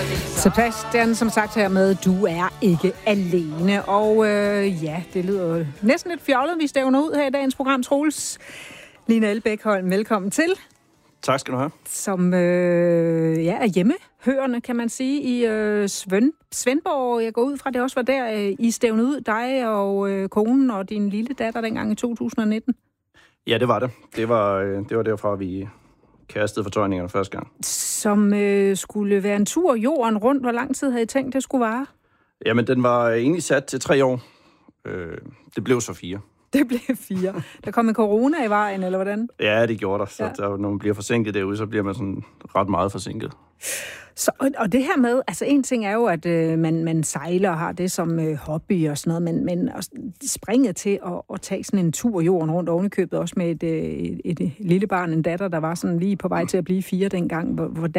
Sebastian, som sagt her med, du er ikke alene. Og ja, det lyder næsten lidt fjollet, vi stævner ud her i dagens program. Troels Line Elbækholm, velkommen til. Tak skal du have. Som er hjemmehørende, kan man sige, i Svendborg. Jeg går ud fra, det også var der, I stævnede ud, dig og konen og din lille datter dengang i 2019. Ja, det var det. Det var derfra, vi kastede fortøjningerne første gang. Som skulle være en tur jorden rundt. Hvor lang tid havde I tænkt, det skulle vare? Jamen, den var egentlig sat til 3 år. Det blev så 4. Det blev 4. Der kom en corona i vejen, eller hvordan? Ja, det gjorde der. Så ja. Når man bliver forsinket derude, så bliver man sådan ret meget forsinket. Så, og det her med, altså en ting er jo, at man sejler og har det som hobby og sådan noget, men springet til at tage sådan en tur jorden rundt ovenikøbet, også med et lille barn, en datter, der var sådan lige på vej til at blive 4 dengang.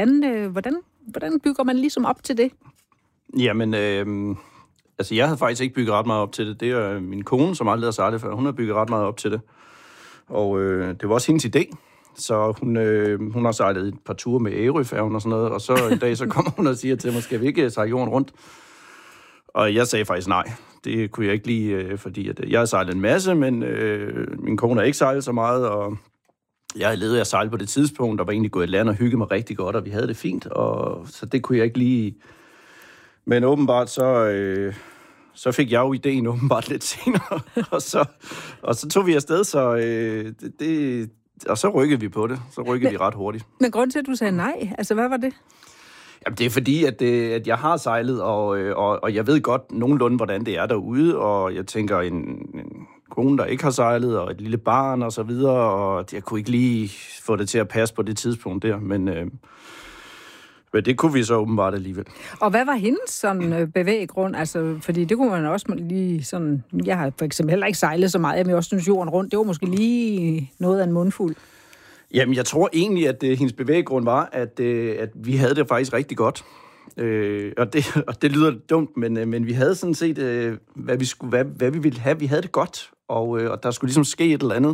Hvordan bygger man ligesom op til det? Jamen, altså jeg havde faktisk ikke bygget ret meget op til det. Det er min kone, som aldrig har sejlet før. Hun har bygget ret meget op til det. Og det var også hendes idé. Så hun har sejlet et par ture med Ærøfærgen og sådan noget, og så en dag så kommer hun og siger til mig, skal vi ikke sejle jorden rundt? Og jeg sagde faktisk nej. Det kunne jeg ikke lide, fordi at jeg har sejlet en masse, men min kone har ikke sejlet så meget, og jeg havde ledet af at sejle på det tidspunkt, der var egentlig gået i land og hygget mig rigtig godt, og vi havde det fint, og så det kunne jeg ikke lide. Men åbenbart så fik jeg jo ideen åbenbart lidt senere, og så tog vi afsted, så og så rykkede vi på det. Så rykkede vi ret hurtigt. Men grunden til, at du sagde nej, altså hvad var det? Jamen, det er fordi, at jeg har sejlet, og jeg ved godt nogenlunde, hvordan det er derude, og jeg tænker, en kone, der ikke har sejlet, og et lille barn og så videre, og jeg kunne ikke lige få det til at passe på det tidspunkt der, men det kunne vi så åbenbart alligevel. Og hvad var hendes sådan bevæggrund? Altså, fordi det kunne man også lige sådan... Jeg har for eksempel heller ikke sejlet så meget, jeg vil også synes jorden rundt. Det var måske lige noget af en mundfuld. Jamen, jeg tror egentlig, at hendes bevæggrund var, at vi havde det faktisk rigtig godt. Og det lyder dumt, men vi havde sådan set, hvad vi ville have. Vi havde det godt, og der skulle ligesom ske et eller andet.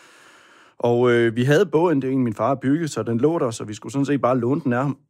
Og vi havde båden, det er min far bygget, så den lå der, så vi skulle sådan set bare låne den af ham.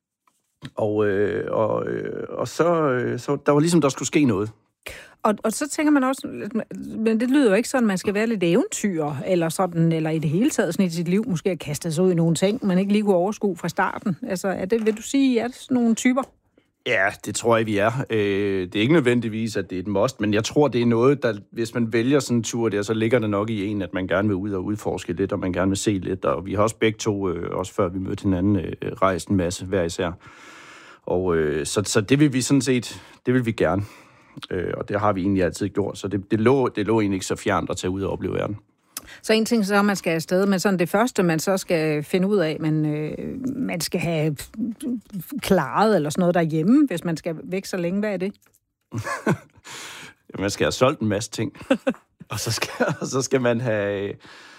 Og så der var ligesom, der skulle ske noget. Og så tænker man også, men det lyder jo ikke sådan, at man skal være lidt eventyr, eller sådan, eller i det hele taget sådan i sit liv, måske at kaste sig ud i nogle ting, man ikke lige kunne overskue fra starten. Altså, vil du sige, er det sådan nogle typer? Ja, det tror jeg, vi er. Det er ikke nødvendigvis, at det er et must, men jeg tror, det er noget, der, hvis man vælger sådan en tur der, så ligger det nok i en, at man gerne vil ud og udforske lidt, og man gerne vil se lidt. Og vi har også begge to, også før vi mødte hinanden, rejst en masse hver især. Og så det vil vi sådan set, det vil vi gerne. Og det har vi egentlig altid gjort, så det lå egentlig ikke så fjernt at tage ud og opleve verden. Så en ting så er, man skal afsted, men sådan det første, man så skal finde ud af, man skal have klaret eller sådan noget derhjemme, hvis man skal væk så længe. Hvad er det? Man skal have solgt en masse ting. Og så skal man have